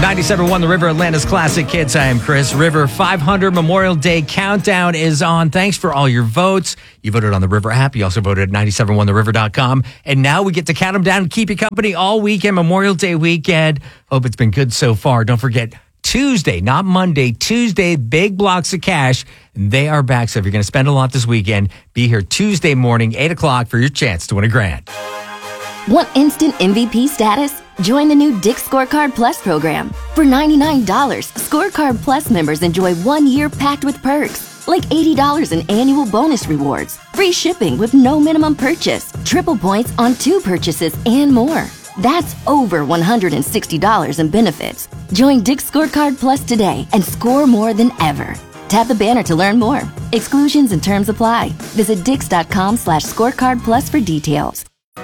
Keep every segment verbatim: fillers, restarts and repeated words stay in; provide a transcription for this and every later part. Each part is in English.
ninety-seven point one The River, Atlanta's classic hits. I am Chris. River five hundred Memorial Day Countdown is on. Thanks for all your votes. You voted on the River app. You also voted at nine seven one the river dot com. And now we get to count them down and keep you company all weekend, Memorial Day weekend. Hope it's been good so far. Don't forget, Tuesday, not Monday, Tuesday, big blocks of cash. They are back. So if you're going to spend a lot this weekend, be here Tuesday morning, eight o'clock for your chance to win a grand. Want instant M V P status? Join the new Dick's Scorecard Plus program. For ninety-nine dollars, Scorecard Plus members enjoy one year packed with perks, like eighty dollars in annual bonus rewards, free shipping with no minimum purchase, triple points on two purchases, and more. That's over one hundred sixty dollars in benefits. Join Dick's Scorecard Plus today and score more than ever. Tap the banner to learn more. Exclusions and terms apply. Visit dix.com slash scorecard plus for details.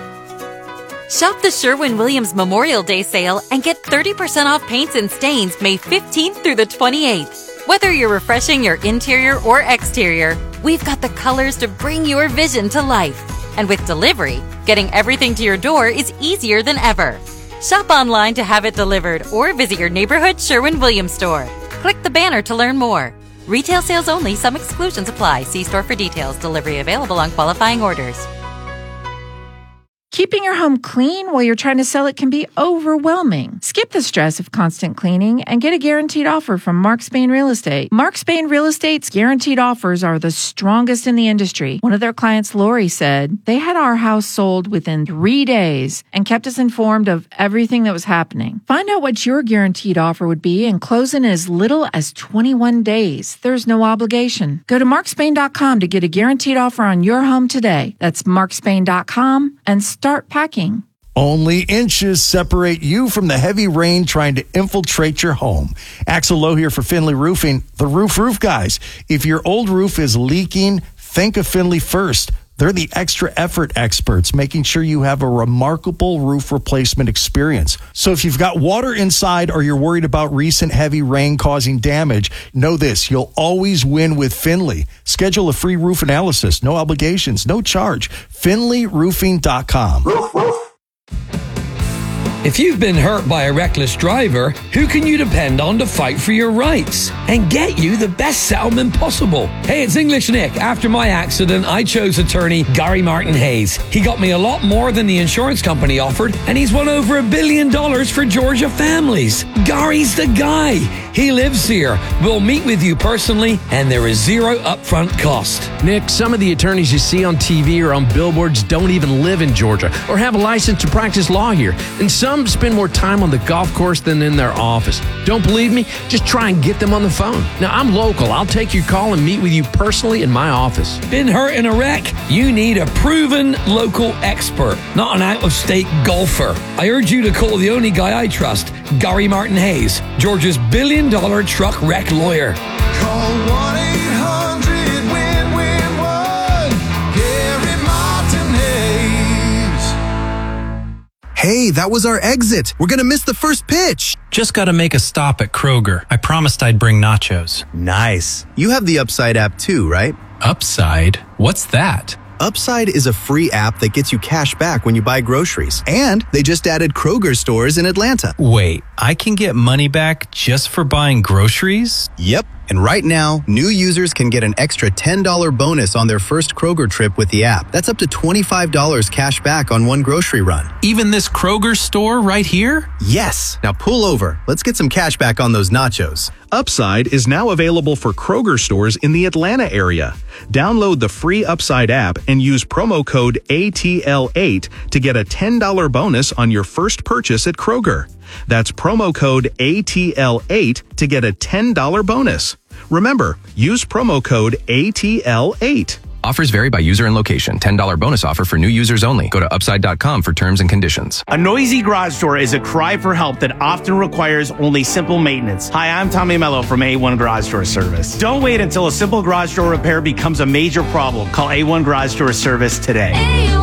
Shop the Sherwin-Williams Memorial Day sale and get thirty percent off paints and stains May fifteenth through the twenty-eighth. Whether you're refreshing your interior or exterior, we've got the colors to bring your vision to life. And with delivery, getting everything to your door is easier than ever. Shop online to have it delivered or visit your neighborhood Sherwin-Williams store. Click the banner to learn more. Retail sales only. Some exclusions apply. See store for details. Delivery available on qualifying orders. Keeping your home clean while you're trying to sell it can be overwhelming. Skip the stress of constant cleaning and get a guaranteed offer from Mark Spain Real Estate. Mark Spain Real Estate's guaranteed offers are the strongest in the industry. One of their clients, Lori, said they had our house sold within three days and kept us informed of everything that was happening. Find out what your guaranteed offer would be and close in as little as twenty-one days. There's no obligation. Go to mark spain dot com to get a guaranteed offer on your home today. That's mark spain dot com and start packing. Only inches separate you from the heavy rain trying to infiltrate your home. Axel Lowe here for Finley Roofing, the roof roof guys. If your old roof is leaking, think of Finley first. They're the extra effort experts, making sure you have a remarkable roof replacement experience. So if you've got water inside or you're worried about recent heavy rain causing damage, know this, you'll always win with Finley. Schedule a free roof analysis, no obligations, no charge. finley roofing dot com. Roof, roof. If you've been hurt by a reckless driver, who can you depend on to fight for your rights and get you the best settlement possible? Hey, it's English Nick. After my accident, I chose attorney Gary Martin Hayes. He got me a lot more than the insurance company offered, and he's won over a billion dollars for Georgia families. Gary's the guy. He lives here. We'll meet with you personally, and there is zero upfront cost. Nick, some of the attorneys you see on T V or on billboards don't even live in Georgia or have a license to practice law here. And some spend more time on the golf course than in their office. Don't believe me? Just try and get them on the phone. Now, I'm local. I'll take your call and meet with you personally in my office. Been hurt in a wreck? You need a proven local expert, not an out-of-state golfer. I urge you to call the only guy I trust, Gary Martin Hayes, Georgia's billion-dollar truck wreck lawyer. Call one eight hundred win win one. Gary Martin Hayes. Hey, that was our exit. We're going to miss the first pitch. Just got to make a stop at Kroger. I promised I'd bring nachos. Nice. You have the Upside app too, right? Upside? What's that? Upside is a free app that gets you cash back when you buy groceries. And they just added Kroger stores in Atlanta. Wait, I can get money back just for buying groceries? Yep. And right now, new users can get an extra ten dollars bonus on their first Kroger trip with the app. That's up to twenty-five dollars cash back on one grocery run. Even this Kroger store right here? Yes. Now pull over. Let's get some cash back on those nachos. Upside is now available for Kroger stores in the Atlanta area. Download the free Upside app and use promo code A T L eight to get a ten dollars bonus on your first purchase at Kroger. That's promo code A T L eight to get a ten dollars bonus. Remember, use promo code A T L eight. Offers vary by user and location. ten dollars bonus offer for new users only. Go to upside dot com for terms and conditions. A noisy garage door is a cry for help that often requires only simple maintenance. Hi, I'm Tommy Mello from A one Garage Door Service. Don't wait until a simple garage door repair becomes a major problem. Call A one Garage Door Service today.